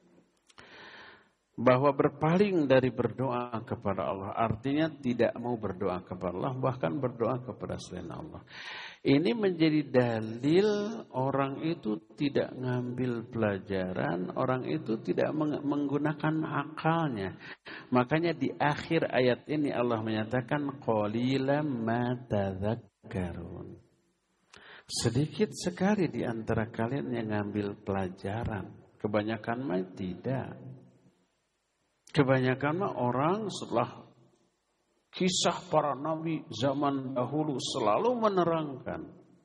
bahwa berpaling dari berdoa kepada Allah artinya tidak mau berdoa kepada Allah, bahkan berdoa kepada selain Allah. Ini menjadi dalil orang itu tidak ngambil pelajaran, orang itu tidak menggunakan akalnya. Makanya di akhir ayat ini Allah menyatakan qalilan ma tadhakkarun. Sedikit sekali di antara kalian yang ngambil pelajaran. Kebanyakan mah tidak. Kebanyakan mah orang setelah kisah para nabi zaman dahulu selalu menerangkan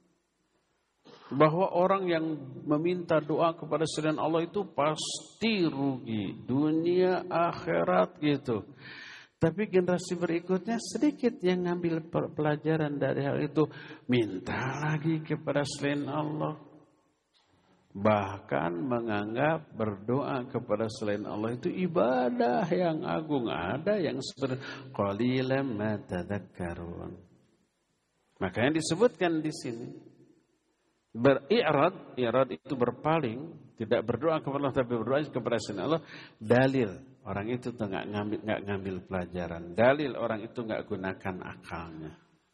bahwa orang yang meminta doa kepada selain Allah itu pasti rugi dunia akhirat gitu. Tapi generasi berikutnya sedikit yang ngambil pelajaran dari hal itu, minta lagi kepada selain Allah. Bahkan menganggap berdoa kepada selain Allah itu ibadah yang agung. Ada yang seperti qalilan ma tadhakkarun. Makanya disebutkan di sini beri'rad, i'rad itu berpaling, tidak berdoa kepada Allah tapi berdoa kepada selain Allah. Dalil orang itu enggak ngambil pelajaran. Dalil orang itu enggak gunakan akalnya.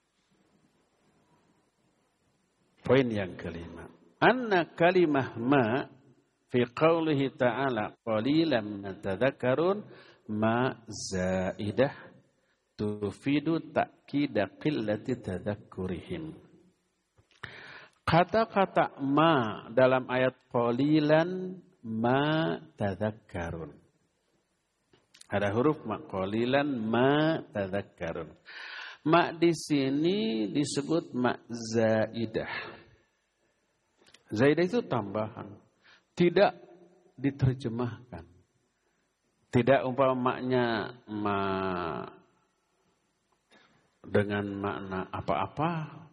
Poin yang kelima. Anna kalimah ma fi qawlihi ta'ala qalilan ma tadhakkarun ma zaidah tufidu ta'kida qillati tadhakkurihim. Kata-kata ma dalam ayat qalilan ma tadhakkarun. Ada huruf ma, qalilan ma tadhakkarun. Ma di sini disebut ma zaidah. Zaidah itu tambahan, tidak diterjemahkan. Tidak umpamanya ma dengan makna apa-apa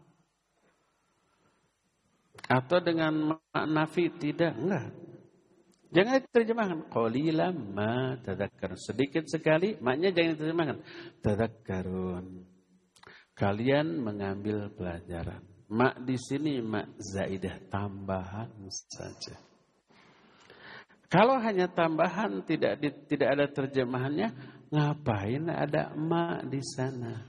atau dengan makna fi, tidak, enggak. Jangan diterjemahkan qalilan ma tadhakkarun. Sedikit sekali, maknanya jangan diterjemahkan. Tadhakkarun. Kalian mengambil pelajaran. Mak di sini mak zaidah, tambahan saja. Kalau hanya tambahan tidak ada terjemahannya, ngapain ada mak di sana?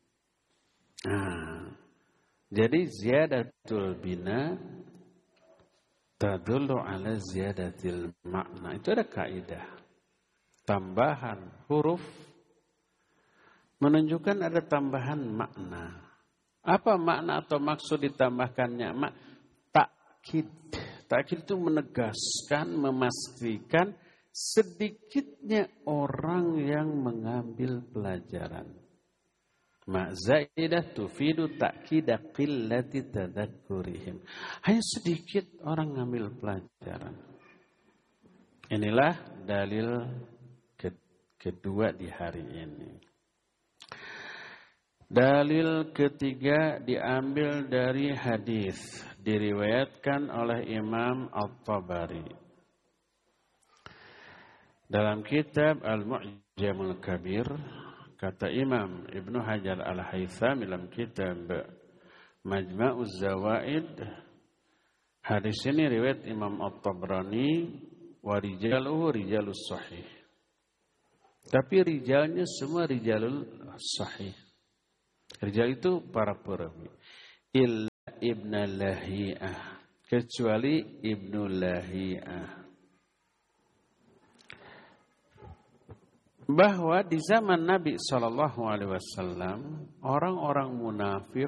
Nah, jadi ziyadatul bina tadullu ala ziyadatil makna. Itu ada kaidah. Tambahan huruf menunjukkan ada tambahan makna. Apa makna atau maksud ditambahkannya mak? Takkid. Takkid itu menegaskan, memastikan sedikitnya orang yang mengambil pelajaran. Ma zaidah tufidu takkida qillati tadhakkurihim. Hanya sedikit orang mengambil pelajaran. Inilah dalil kedua di hari ini. Dalil ketiga diambil dari hadis diriwayatkan oleh Imam At-Tabari dalam kitab Al-Mu'jamul Kabir. Kata Imam Ibnu Hajar Al-Haythami dalam kitab Majma'uz Zawaid, hadis ini riwayat Imam At-Tabrani wa rijaluhu rijalus sahih. Tapi rijalnya semua rijalul sahih. Rijal itu para perawi. Illa ibna Lahi'ah, kecuali Ibnu Lahi'ah. Bahwa di zaman Nabi SAW, orang-orang munafik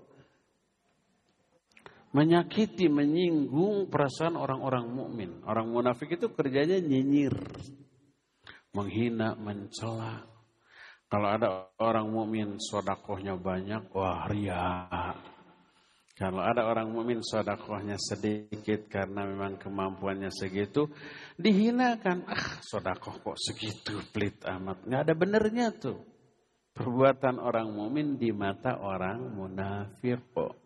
menyakiti, menyinggung perasaan orang-orang mukmin. Orang munafik itu kerjanya nyinyir, menghina, mencela. Kalau ada orang mukmin sedekahnya banyak, wah ria. Kalau ada orang mukmin sedekahnya sedikit karena memang kemampuannya segitu, dihinakan. Sedekah kok segitu, pelit amat. Nggak ada benernya tuh. Perbuatan orang mukmin di mata orang munafik kok.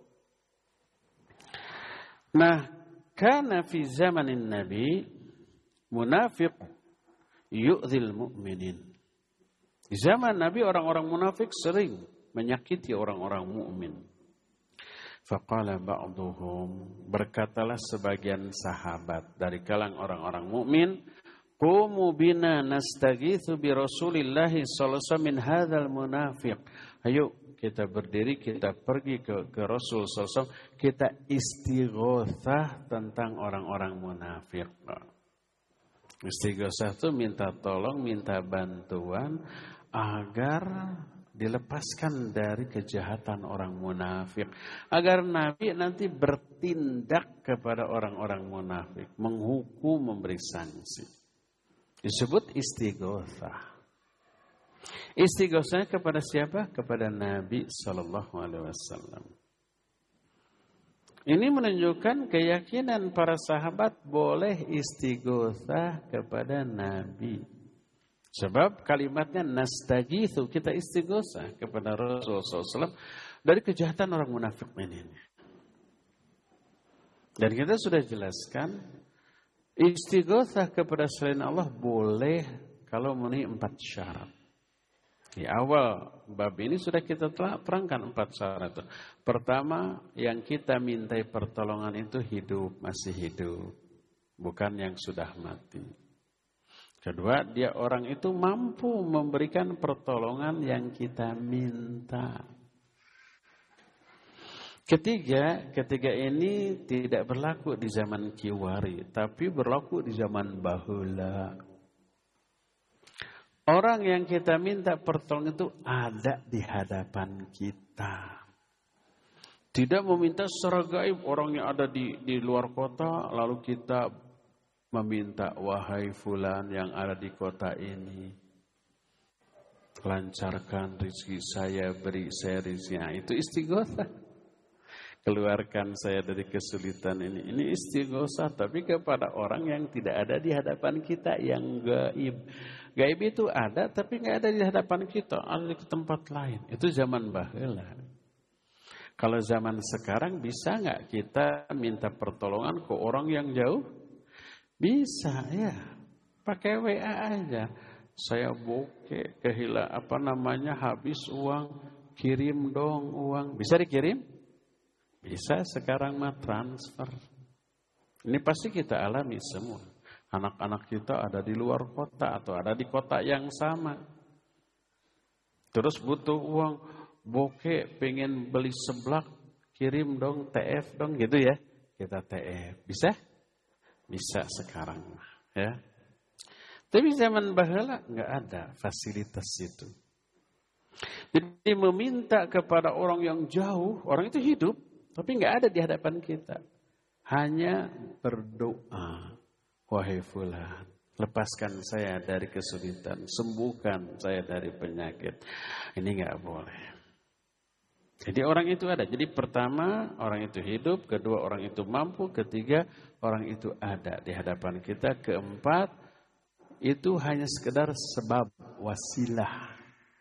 Nah, karena fi zamanin Nabi munafiq yu'dzil mu'minin. Di zaman Nabi orang-orang munafik sering menyakiti orang-orang mukmin. Faqala ba'duhum, berkatalah sebagian sahabat dari kalangan orang-orang mukmin, qumu bina nastaghitsu bi Rasulillahi sallallahu alaihi wasallam min hadzal munafiq. Ayo kita berdiri, kita pergi ke Rasul sallallahu alaihi wasallam, kita istighotsah tentang orang-orang munafik. Istighotsah itu minta tolong, minta bantuan agar dilepaskan dari kejahatan orang munafik. Agar Nabi nanti bertindak kepada orang-orang munafik. Menghukum, memberi sanksi. Disebut istighotsah. Istighotsah kepada siapa? Kepada Nabi SAW. Ini menunjukkan keyakinan para sahabat boleh istighotsah kepada Nabi. Sebab kalimatnya nastaghitsu, kita istighotsah kepada Rasulullah SAW dari kejahatan orang munafik ini. Dan kita sudah jelaskan, istighotsah kepada selain Allah boleh kalau memenuhi 4 syarat. Di awal bab ini sudah kita terangkan 4 syarat. Pertama, yang kita mintai pertolongan itu hidup, masih hidup, bukan yang sudah mati. Kedua, dia orang itu mampu memberikan pertolongan yang kita minta. Ketiga ini tidak berlaku di zaman kiwari, tapi berlaku di zaman bahula. Orang yang kita minta pertolongan itu ada di hadapan kita. Tidak meminta secara gaib, orang yang ada di luar kota, lalu kita meminta, wahai fulan yang ada di kota ini, lancarkan rezeki saya, beri saya rezeki. Nah, itu istighotsah. Keluarkan saya dari kesulitan ini. Ini istighotsah, tapi kepada orang yang tidak ada di hadapan kita, yang gaib. Gaib itu ada, tapi nggak ada di hadapan kita, ada di tempat lain. Itu zaman baheula. Kalau zaman sekarang bisa nggak kita minta pertolongan ke orang yang jauh? Bisa ya, pakai WA aja. Saya bokeh, habis uang, kirim dong uang. Bisa dikirim? Bisa, sekarang mah transfer. Ini pasti kita alami semua. Anak-anak kita ada di luar kota atau ada di kota yang sama. Terus butuh uang, bokeh pengen beli seblak, kirim dong, TF dong gitu ya. Kita TF, bisa? Bisa sekarang, ya. Tapi zaman baheula nggak ada fasilitas itu. Jadi meminta kepada orang yang jauh, orang itu hidup, tapi nggak ada di hadapan kita. Hanya berdoa, wahai fulan, lepaskan saya dari kesulitan, sembuhkan saya dari penyakit. Ini nggak boleh. Jadi orang itu ada. Jadi pertama, orang itu hidup. Kedua, orang itu mampu. Ketiga, orang itu ada di hadapan kita. Keempat, itu hanya sekedar sebab, wasilah.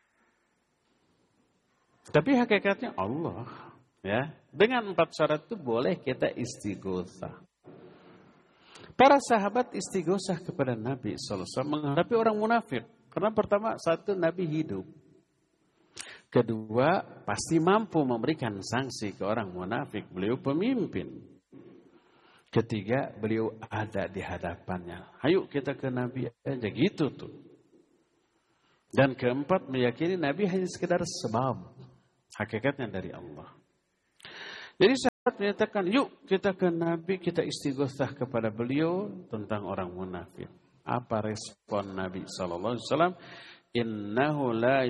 Tapi hakikatnya Allah. Ya, dengan 4 syarat itu boleh kita istighotsah. Para sahabat istighotsah kepada Nabi SAW menghadapi orang munafik. Karena pertama, satu, Nabi hidup. Kedua, pasti mampu memberikan sanksi ke orang munafik. Beliau pemimpin. Ketiga, beliau ada di hadapannya. Ayo kita ke Nabi aja, gitu tuh. Dan keempat, meyakini Nabi hanya sekedar sebab. Hakikatnya dari Allah. Jadi menyatakan, yuk kita ke Nabi, kita istighosah kepada beliau tentang orang munafik. Apa respon Nabi SAW? Innahu la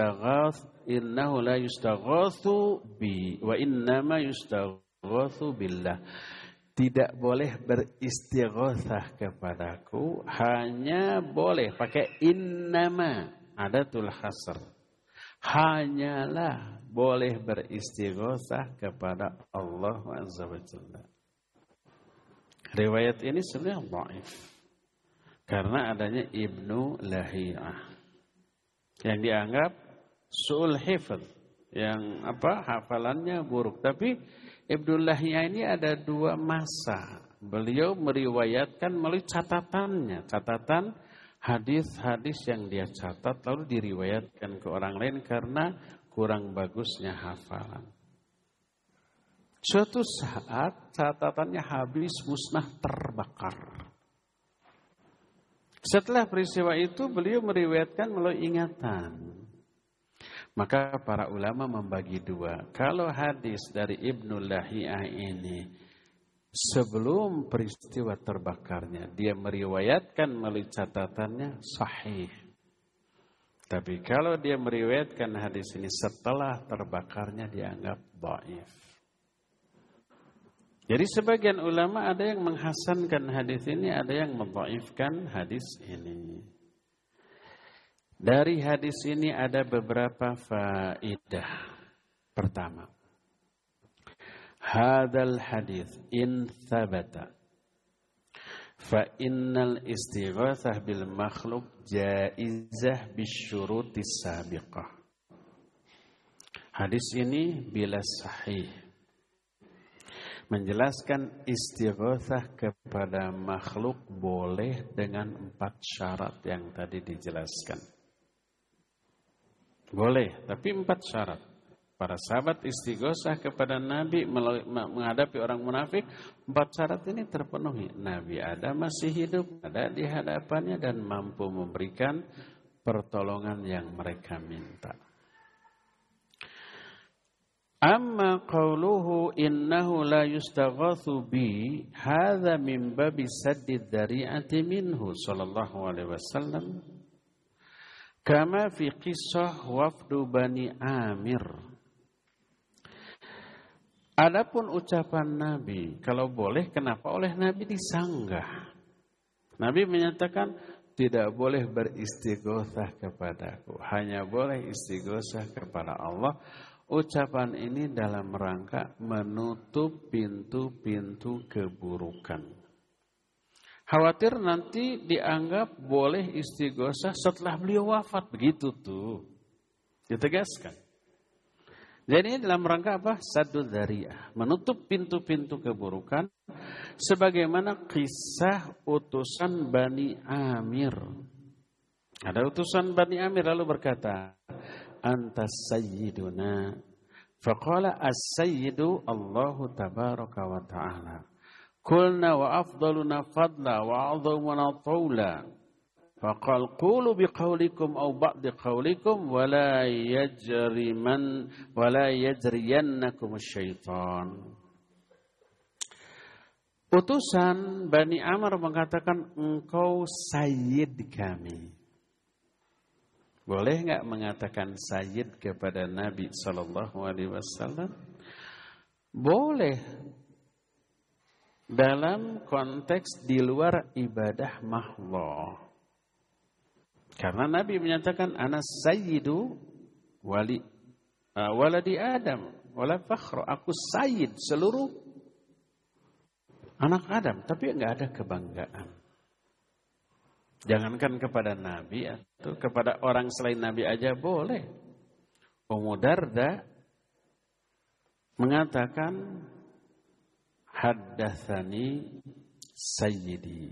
yustaghathu bi wa innama yustaghathu billah. Tidak boleh beristighatsah kepadaku, hanya boleh pakai innama, adatul hasr. Hanyalah boleh beristighatsah kepada Allah Azza wa Jalla. Riwayat ini sebenarnya dhaif karena adanya Ibnu Lahiyah yang dianggap su'ul hifz, yang hafalannya buruk. Tapi Ibnu Lahiyah ini ada dua masa. Beliau meriwayatkan melalui catatannya, catatan hadis-hadis yang dia catat lalu diriwayatkan ke orang lain karena kurang bagusnya hafalan. Suatu saat catatannya habis, musnah, terbakar. Setelah peristiwa itu beliau meriwayatkan melalui ingatan. Maka para ulama membagi dua. Kalau hadis dari Ibnu Lahiyah ini sebelum peristiwa terbakarnya dia meriwayatkan melalui catatannya, sahih. Tapi kalau dia meriwayatkan hadis ini setelah terbakarnya dianggap dhaif. Jadi sebagian ulama ada yang menghasankan hadis ini, ada yang mendhaifkan hadis ini. Dari hadis ini ada beberapa faedah. Pertama, hadzal hadis in thabata fa innal istighatsah bil makhluk jaizah bisyurutis sabiqah. Hadis ini bila sahih menjelaskan istighatsah kepada makhluk boleh dengan 4 syarat yang tadi dijelaskan. Boleh, tapi 4 syarat. Para sahabat istighosah kepada Nabi menghadapi orang munafik, 4 syarat ini terpenuhi. Nabi ada masih hidup, ada di hadapannya dan mampu memberikan pertolongan yang mereka minta. Amma qauluhu innahu la yustaghathu bi hadza min babi saddid dzari'ati minhu sallallahu alaihi wasallam. Kama fi qissah wafdu Bani Amir. Adapun ucapan Nabi, kalau boleh kenapa oleh Nabi disanggah? Nabi menyatakan tidak boleh beristighatsah kepadaku, hanya boleh istighatsah kepada Allah. Ucapan ini dalam rangka menutup pintu-pintu keburukan. Khawatir nanti dianggap boleh istighosah setelah beliau wafat. Begitu tuh. Ditegaskan. Jadi ini dalam rangka apa? Saddu dzari'ah. Menutup pintu-pintu keburukan. Sebagaimana kisah utusan Bani Amir. Ada utusan Bani Amir lalu berkata, Antas sayyiduna. Faqala as-sayyidu Allahu tabaraka wa ta'ala. Qulna wa afdaluna fadla wa a'dhamuna tawla. Faqal qulu biqaulikum aw ba'di qaulikum wa la yajriyannakum syaitan. Utusan Bani Amr mengatakan engkau sayyid kami. Boleh enggak mengatakan sayyid kepada Nabi sallallahu alaihi wasallam? Boleh. Dalam konteks di luar ibadah mahdhah. Karena Nabi menyatakan ana sayyidu waladi Adam wala fakhra. Aku sayyid seluruh anak Adam, tapi enggak ada kebanggaan. Jangankan kepada Nabi atau kepada orang selain Nabi aja boleh. Ummu Darda mengatakan haddatsani sayyidi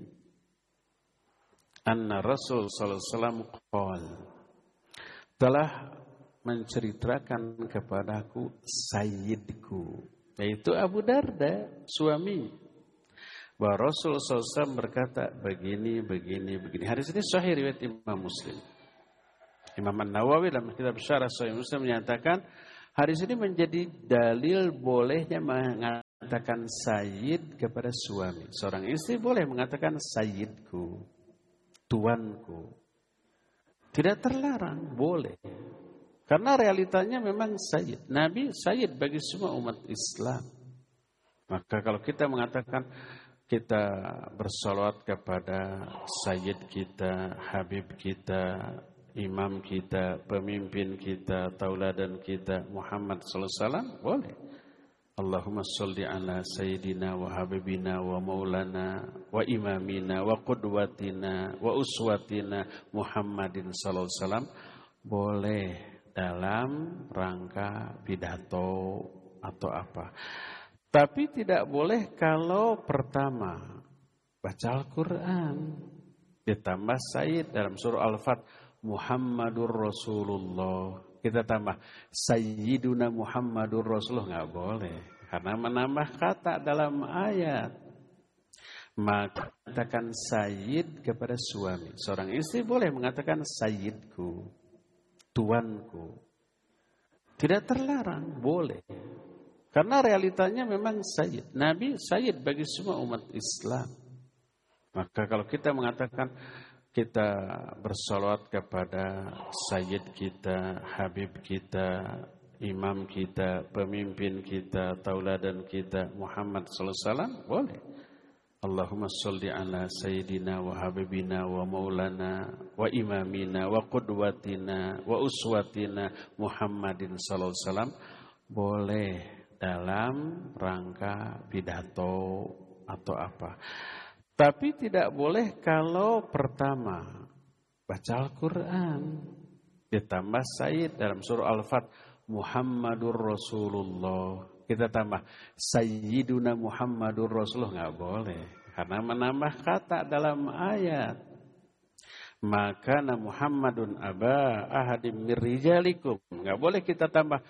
anna Rasul sallallahu alaihi wasallam qala telah menceritakan kepadaku sayyidku yaitu Abu Darda suami bahwa Rasul sallallahu alaihi wasallam berkata begini. Hadis ini sahih riwayat Imam Muslim. Imam An-Nawawi dalam kitab Syarah Sahih Muslim menyatakan hadis ini menjadi dalil bolehnya mengatakan sayyid kepada suami. Seorang istri boleh mengatakan sayyidku, tuanku. Tidak terlarang, boleh. Karena realitanya memang sayyid. Nabi sayyid bagi semua umat Islam. Maka kalau kita mengatakan kita bersolawat kepada sayyid kita, habib kita, imam kita, pemimpin kita, tauladan kita, Muhammad sallallahu alaihi wasallam, boleh. Allahumma sholli ala sayyidina wa habibina wa maulana wa imamina wa qudwatina wa uswatina Muhammadin sallallahu alaihi wasallam, boleh dalam rangka pidato atau apa. Tapi tidak boleh kalau pertama baca Al-Quran ditambah sayyid dalam surah Al-Fat Muhammadur Rasulullah, kita tambah Sayyiduna Muhammadur Rasulullah, nggak boleh karena menambah kata dalam ayat. Maka katakan sayyid kepada suami. Seorang istri boleh mengatakan sayyidku, tuanku. Tidak terlarang, boleh. Karena realitanya memang sayyid. Nabi sayyid bagi semua umat Islam. Maka kalau kita mengatakan kita bersolawat kepada sayyid kita, habib kita, imam kita, pemimpin kita, tauladan kita, Muhammad sallallahu alaihi wasallam, boleh. Allahumma sholli ala sayyidina wa habibina wa maulana wa imamina wa qudwatina wa uswatina Muhammadin sallallahu alaihi wasallam, boleh dalam rangka pidato atau apa. Tapi tidak boleh kalau pertama baca Al-Quran ditambah sayyid dalam surah Al-Fat Muhammadur Rasulullah, kita tambah Sayyiduna Muhammadur Rasulullah, nggak boleh karena menambah kata dalam ayat. Maka Muhammadun aba ahadim mir rijalikum, nggak boleh kita tambah